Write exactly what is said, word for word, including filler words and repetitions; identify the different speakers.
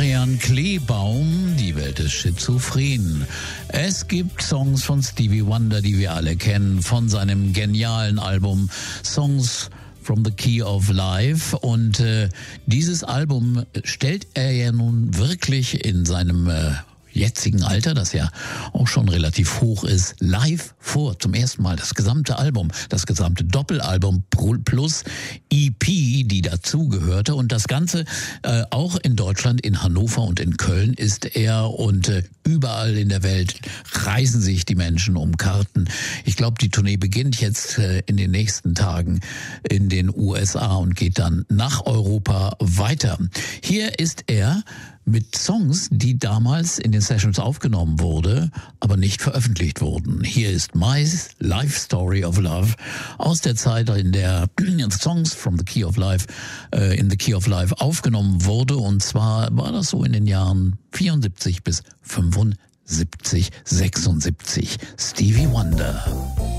Speaker 1: Marianne Kleebaum, die Welt ist schizophren. Es gibt Songs von Stevie Wonder, die wir alle kennen, von seinem genialen Album Songs from the Key of Life. Und äh, dieses Album stellt er ja nun wirklich in seinem äh, jetzigen Alter, das ja auch schon relativ hoch ist, live vor. Zum ersten Mal das gesamte Album, das gesamte Doppelalbum plus E P, die dazugehörte. Und das Ganze äh, auch in Deutschland, in Hannover und in Köln ist er. Und äh, überall in der Welt reisen sich die Menschen um Karten. Ich glaube, die Tournee beginnt jetzt äh, in den nächsten Tagen in den U S A und geht dann nach Europa weiter. Hier ist er mit Songs, die damals in den Sessions aufgenommen wurde, aber nicht veröffentlicht wurden. Hier ist My Life Story of Love aus der Zeit, in der Songs from the Key of Life äh, in the Key of Life aufgenommen wurde. Und zwar war das so in den Jahren vierundsiebzig bis fünfundsiebzig, sechsundsiebzig. Stevie Wonder.